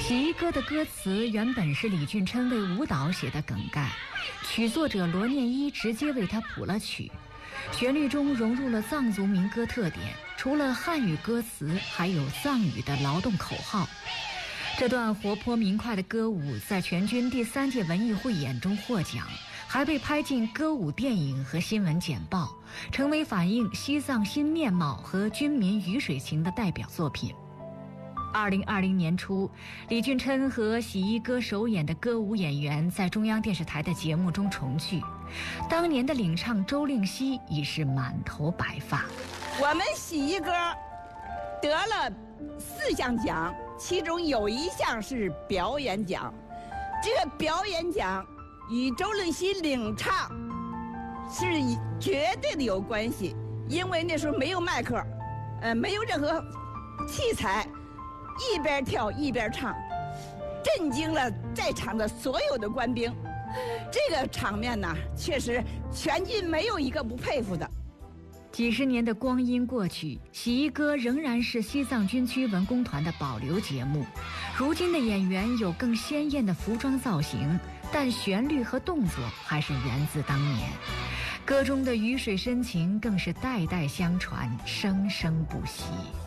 洗衣歌的歌词原本是李俊琛为舞蹈写的梗概，曲作者罗念一直接为他谱了曲，旋律中融入了藏族民歌特点，除了汉语歌词，还有藏语的劳动口号。这段活泼明快的歌舞在全军第3届文艺汇演中获奖，还被拍进歌舞电影和新闻简报，成为反映西藏新面貌和军民鱼水情的代表作品。2020年初，李俊琛和洗衣歌首演的歌舞演员在中央电视台的节目中重聚，当年的领唱周令熙已是满头白发。 我们洗衣歌得了4项奖，其中有1项是表演奖。这个表演奖与周令熙领唱是绝对的有关系，因为那时候没有麦克，没有任何器材，一边跳一边唱，震惊了在场的所有的官兵。这个场面呢，确实全军没有一个不佩服的。 几十年的光阴过去，洗衣歌仍然是西藏军区文工团的保留节目。如今的演员有更鲜艳的服装造型，但旋律和动作还是源自当年。歌中的鱼水深情更是代代相传，生生不息。